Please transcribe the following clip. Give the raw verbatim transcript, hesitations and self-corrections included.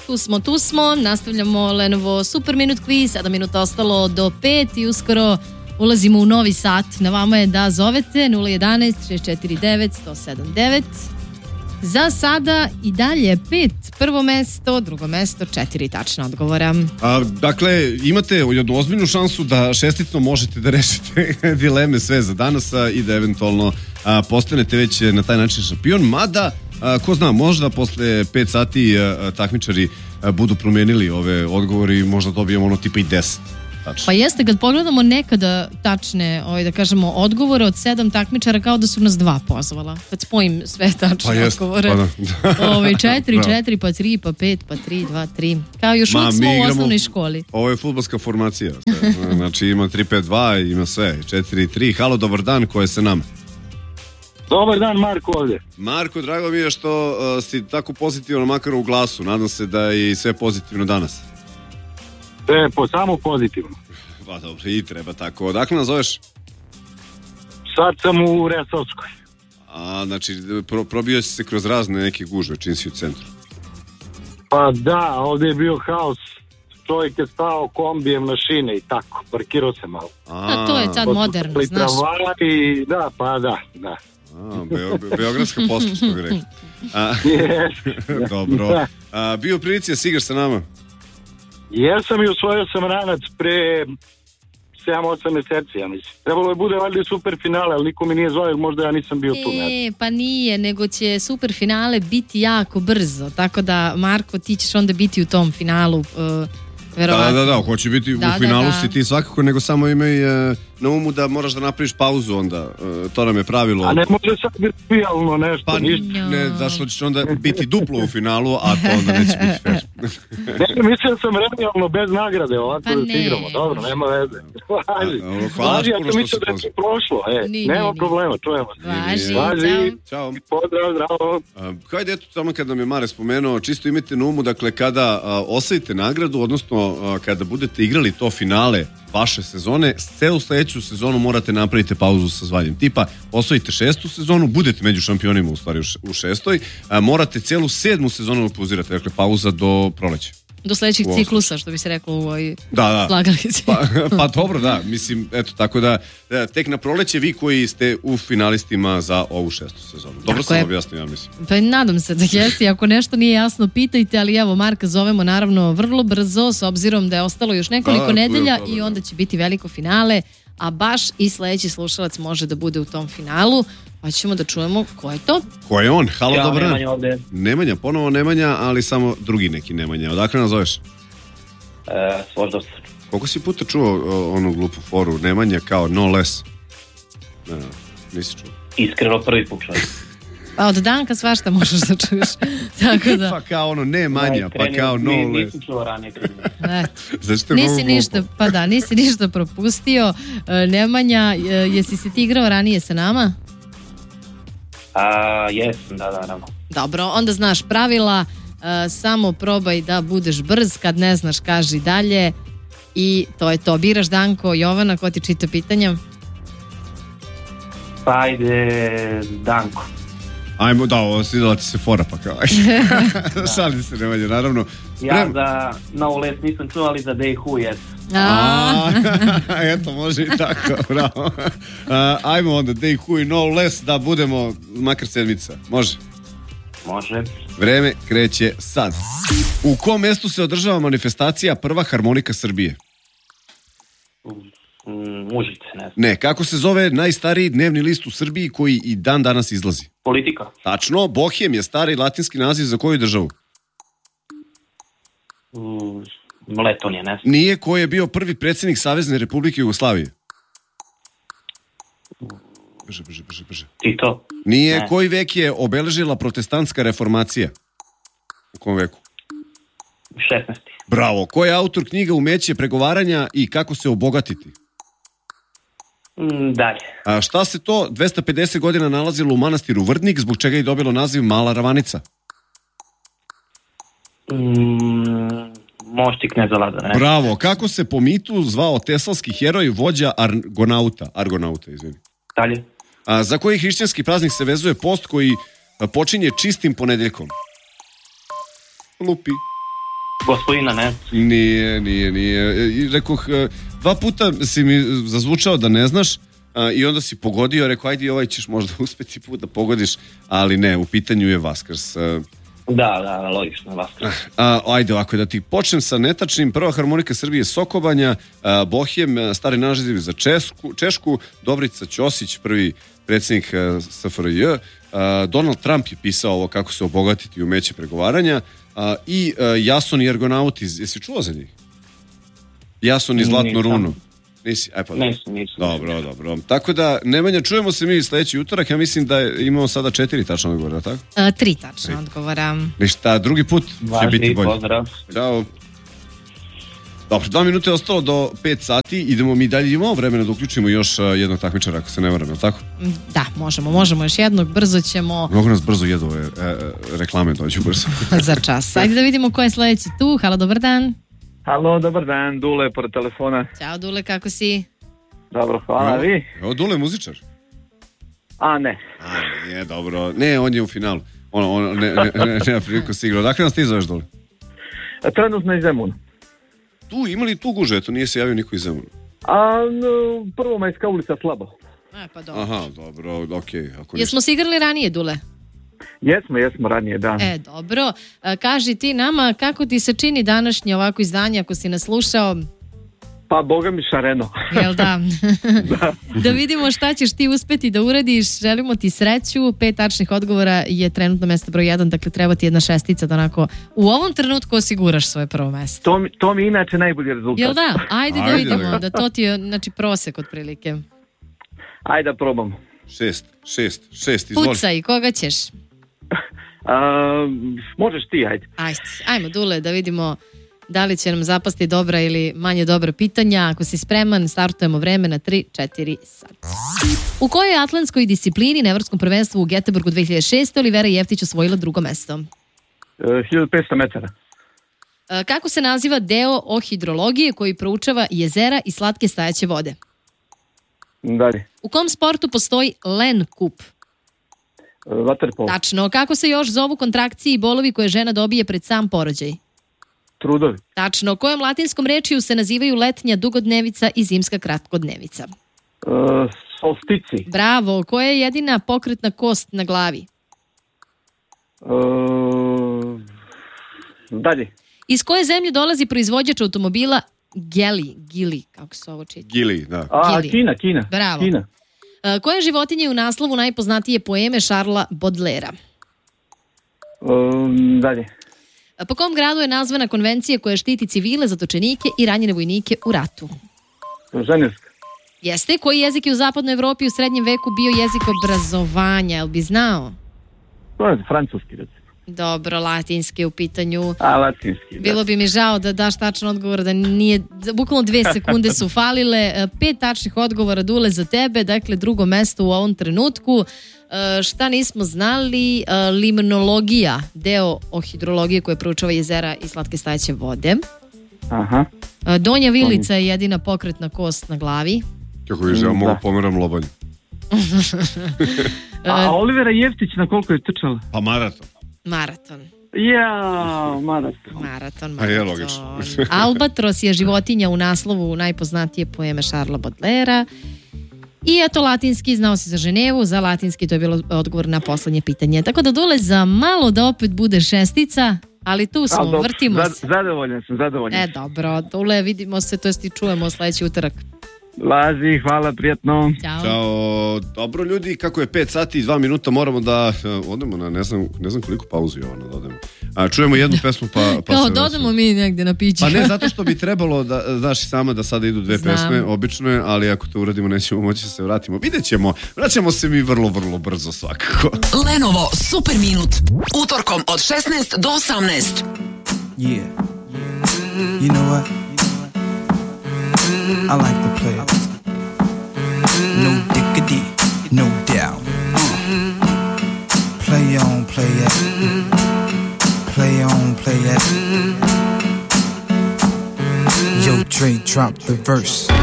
tu smo, tu smo. Nastavljamo Lenovo Super Minut Quiz. sedam minuta ostalo do pet i uskoro ulazimo u novi sat. Na vama je da zovete nula jedan šest četiri devet jedan sedam devet. Za sada i dalje pet, prvo mesto, drugo mesto, četiri tačna odgovora. A, dakle, imate jednu ozbiljnu šansu da šesticom možete da rešite dileme sve za danas a, i da eventualno a, postanete već na taj način šampion, mada, a, ko zna, možda posle pet sati a, takmičari a, budu promenili ove odgovori i možda dobijemo ono tipa i deset. Tačno. Pa jeste, kad pogledamo nekada tačne, ovaj, da kažemo, odgovore od sedam takmičara, kao da su nas dva pozvala. Kad spojim sve tačne pa jest, odgovore. Pa da. Ovaj, četiri, četiri, pa tri, pa pet, pa tri, dva, tri. Kao još uvijek smo u osnovnoj školi. Ovo je fudbalska formacija. Znači ima tri pet dva, ima sve. četiri tri. Halo, dobar dan, ko je sa nama? Dobar dan, Marko ovdje. Marko, drago mi je što uh, si tako pozitivno, makar u glasu. Nadam se da je i sve pozitivno danas. E, po samo pozitivno. Pa dobro, i treba tako. Odakle nas zoveš? Sad sam u Resavskoj. A, znači, pro, probio si se kroz razne neke gužve, čim si u centru. Pa da, ovdje je bio haos. Čovjek je stao kombijem na šine i tako. Parkirao se malo. A, to je sad moderno, znaš. I, da, pa da, da. A, Beo, Be, Beogradska posla, što bi rekao. Yes. Dobro. A, bio u prilici da si igraš sa nama? Jesam i osvojio sam ranac pre sedam osam meseci, ja mislim. Trebalo je bude valjda super finale, ali niko mi nije zvao, možda ja nisam bio tu. E, pa nije, nego će super finale biti jako brzo, tako da, Marko, ti ćeš onda biti u tom finalu, uh, verovatno. Da, da, da, hoće biti da, u finalu da, da. si ti svakako, nego samo imaj uh, na umu da moraš da napraviš pauzu onda, uh, to nam je pravilo. A ne može sad biti pijalno nešto, pa, ništa. Ne, zašto ćeš onda biti duplo u finalu, a to onda neće biti fair. Ne, mislim sam realno bez nagrade, ovako pa da se igramo, dobro, nema veze. Važi, hvala Važi, ja puno sam što mislio si da je prošlo, e, ni, nema ni, problema, čujemo. Važi, Važi, čao. Pozdrav, zdravo. Uh, hajde, eto, tamo kad nam je Mare spomenuo, čisto imajte na umu, dakle, kada uh, osvojite nagradu, odnosno uh, kada budete igrali to finale vaše sezone, celu sledeću sezonu morate napraviti pauzu sa zvanjem. Tipa, osvojite šestu sezonu, budete među šampionima u stvari u šestoj, a morate celu sedmu sezonu pauzirate, dakle pauza do proleća. Do sledećeg ciklusa, što bi se reklo u ovoj da, da. slagalici. Pa, pa dobro, da, mislim, eto, tako da, da tek na proleće vi koji ste u finalistima za ovu šestu sezonu. Dobro tako sam je objasnio, ja mislim. Pa nadam se da jesi, ako nešto nije jasno, pitajte, ali evo, Marka zovemo naravno vrlo brzo, s obzirom da je ostalo još nekoliko da, nedelja je, i onda će biti veliko finale, a baš i sledeći slušalac može da bude u tom finalu, pa ćemo da čujemo ko je to. Ko je on? Halo, ja, dobar dan. Nemanja ovde. Nemanja, ponovo Nemanja, ali samo drugi neki Nemanja. Odakle nas zoveš? E, Svoždovc. Koliko si puta čuo o, onu glupu foru Nemanja kao no less? Ne, ne, nisi čuo. Iskreno prvi put čuo. Pa od Danka svašta možeš da čuješ. Tako da. Pa kao ono Nemanja, pa kao no ni, less. Nisam čuo ranije. Zašto nisi ništa, pa da, nisi ništa propustio. Nemanja, jesi se ti igrao ranije sa nama? A, jesam, da, da, da. Dobro, onda znaš pravila, uh, samo probaj da budeš brz, kad ne znaš kaži dalje i to je to. Biraš Danko, Jovana, ko ti čita pitanja? Pa ajde, Danko. Ajmo, da, ovo svidjela ti se fora, pa kao, šalim se, Nemanja, naravno. Ja Prem... za No Less nisam čuo, ali za They Who, jes. A, eto, može i tako, bravo. A, ajmo onda, They Who i No Less, da budemo makar sedmica, može? Može. Vreme kreće sad. U kom mestu se održava manifestacija Prva harmonika Srbije? Užice, ne znam. Ne, kako se zove najstariji dnevni list u Srbiji koji i dan danas izlazi? Politika. Tačno, Bohem je stari latinski naziv za koju državu? Mm, Letonija, ne znam. Nije, ko je bio prvi predsjednik Savezne Republike Jugoslavije? Brže, brže, brže, brže. Tito. Nije, ne. Koji vek je obeležila protestantska reformacija? U kom veku? šesnaesti. Bravo, ko je autor knjiga Umeće pregovaranja i kako se obogatiti? Mm, dalje. A šta se to dvesta pedeset godina nalazilo u manastiru Vrdnik, zbog čega je dobilo naziv Mala Ravanica? Mm, mošti kneza Lazara. Bravo, kako se po mitu zvao teslavski heroj vođa Argonauta? Argonauta, izvini. Dalje. A za koji hrišćanski praznik se vezuje post koji počinje čistim ponedeljkom? Lupi. Gospodina ne. Nije, nije, nije. I rekoh, dva puta si mi zazvučao da ne znaš a, i onda si pogodio, rekao, ajde ovaj ćeš možda uspeti put da pogodiš, ali ne, u pitanju je Vaskrs. A, Da, da, logično, Vaskrs. a, ajde ovako, da ti počnem sa netačnim. Prva harmonika Srbije Sokobanja, a, Bohem, stari naziv za Česku, Češku, Dobrica Ćosić, prvi predsjednik S F R J, a, Donald Trump je pisao ovo kako se obogatiti umeće pregovaranja, a, i a, Jason i Argonauti, jesi čuo za njih? Jason i Zlatno runo. Nisi? Aj pa dobro. Nisam, nisam. Dobro, dobro. Tako da, Nemanja, čujemo se mi sljedeći utorak. Ja mislim da imamo sada četiri tačna odgovora, tako? A, tri tačna odgovora. Ništa, drugi put će Važni, biti bolje. pozdrav. Ćao. Dobro, dva minute je ostalo do pet sati. Idemo mi dalje. Imamo vremena da uključimo još jednog takmičara, ako se ne varam, tako? Da, možemo, možemo još jednog. Brzo ćemo... Mnogo nas brzo jedu ove e, reklame, dođu brzo. Za čas. Ajde da vidimo ko je sljedeći tu. Halo, dobar dan. Halo, dobar dan, Dule, pored telefona. Ćao, Dule, kako si? Dobro, hvala, Evo, vi? Evo, Dule je muzičar. A, ne. A, nije, dobro. Ne, on je u finalu. On, on ne, ne, ne, nema priliku si igrao. Dakle nas ti zoveš, Dule? Trenutno iz Zemuna. Tu, imali tu guže, eto nije se javio niko iz Zemuna. A, no, Prvomajska ulica slabo. E, pa dobro. Aha, dobro, okej. Okay, Jesmo se igrali ranije, Dule? Jesmo, jesmo ranije, da. E, dobro. E, kaži ti nama kako ti se čini današnje ovako izdanje, ako si nas slušao? Pa, boga mi šareno. Jel da? da? Da vidimo šta ćeš ti uspeti da uradiš. Želimo ti sreću. Pet tačnih odgovora je trenutno mesto broj jedan, dakle treba ti jedna šestica da onako u ovom trenutku osiguraš svoje prvo mesto. To mi, to mi inače najbolji rezultat. Jel da? Ajde, Ajde da vidimo da. da to ti je znači prosek otprilike. Ajde da probam. Šest, šest, šest, izvoli. Pucaj, koga ćeš? A, možeš ti, ajde. Ajde, ajmo Dule da vidimo da li će nam zapasti dobra ili manje dobra pitanja. Ako si spreman, startujemo vreme na tri četiri sad. U kojoj atlantskoj disciplini na Evropskom prvenstvu u Göteborgu dve hiljade šeste Olivera Jeftić osvojila drugo mesto? E, hiljadu petsto metara. E, kako se naziva deo o hidrologije koji proučava jezera i slatke stajaće vode? Dalje. U kom sportu postoji len kup? E, Vaterpolo. Tačno. Kako se još zovu kontrakcije i bolovi koje žena dobije pred sam porođaj? Trudovi. Tačno. Kojom latinskom rečju se nazivaju letnja dugodnevica i zimska kratkodnevica? E, solstici. Bravo. Koja je jedina pokretna kost na glavi? E, dalje. Iz koje zemlje dolazi proizvođač automobila Geely? Gili, kako se ovo čita? Gili, da. A, Gili. Kina, Kina. Bravo. Kina. E, koja životinja je u naslovu najpoznatije poeme Charlesa Baudelairea? E, dalje. E, po kom gradu je nazvana konvencija koja štiti civile, zatočenike i ranjene vojnike u ratu? Ženevska. Jeste. Koji jezik je u zapadnoj Evropi u srednjem veku bio jezik obrazovanja? Jel bi znao? To je francuski, recimo. Dobro, latinski u pitanju. A, latinski, da. Bilo bi mi žao da daš tačan odgovor, da nije, bukvalno dve sekunde su falile. Pet tačnih odgovora, Dule, za tebe, dakle drugo mesto u ovom trenutku. E, šta nismo znali? E, limnologija, deo o hidrologije koje proučava jezera i slatke stajaće vode. Aha. E, Donja vilica je jedina pokretna kost na glavi. Kako viš, ja mogu pomeram lobanju. A Olivera Jeftić na koliko je trčala? Pa maraton. Maraton. Ja, maraton. Maraton, A je maraton. logično. Albatros je životinja u naslovu najpoznatije poeme Charlesa Baudelairea. I eto, latinski, znao si za Ženevu, za latinski to je bilo odgovor na poslednje pitanje. Tako da, Dule, za malo da opet bude šestica, ali tu smo, dobro, vrtimo zad, se. Zadovoljan sam, zadovoljan. E, dobro, Dule, vidimo se, to jest i čujemo sledeći utorak. Lazi, hvala, prijatno. Ćao. Ćao. Dobro ljudi, kako je pet sati i dva minuta, moramo da uh, odemo na ne znam, ne znam koliko pauzu je ono da odemo. A, čujemo jednu pesmu pa, pa Kao se dodamo mi negde na piće. Pa ne, zato što bi trebalo da, znaš sama da sada idu dve Znam. pesme, obično je, ali ako to uradimo nećemo moći da se vratimo. Vidjet ćemo, vraćamo se mi vrlo, vrlo brzo svakako. Lenovo Super Minut. Utorkom od šesnaest do osamnaest. Yeah. You know what? I like to play it. No diggity, no doubt. Uh. Play on, play it. Play on, play it. Yo, Dre, drop the verse.